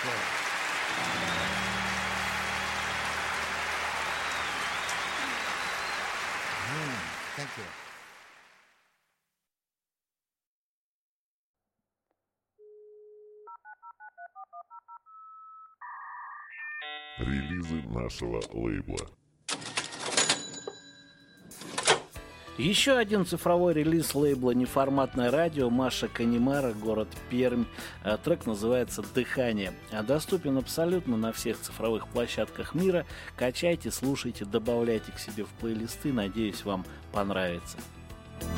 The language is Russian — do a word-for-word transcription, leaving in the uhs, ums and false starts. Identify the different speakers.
Speaker 1: Mm, thank you.
Speaker 2: Релизы нашего лейбла.
Speaker 3: Еще один цифровой релиз лейбла «Неформатное радио», Маша Канемара, город Пермь. Трек называется «Дыхание». Доступен абсолютно на всех цифровых площадках мира. Качайте, слушайте, добавляйте к себе в плейлисты. Надеюсь, вам понравится.